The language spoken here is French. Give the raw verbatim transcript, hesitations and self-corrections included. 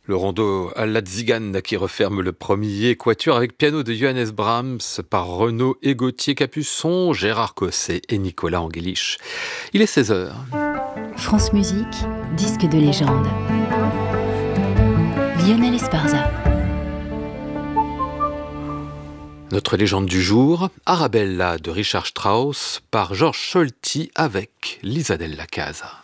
Le rondo à la Tzigane qui referme le premier quatuor avec piano de Johannes Brahms par Renaud et Gauthier Capuçon, Gérard Cosset et Nicolas Angelich. Il est seize heures. France Musique, disque de légende. Lionel Esparza. Notre légende du jour, Arabella de Richard Strauss par Georges Solti avec Lisa Della Casa.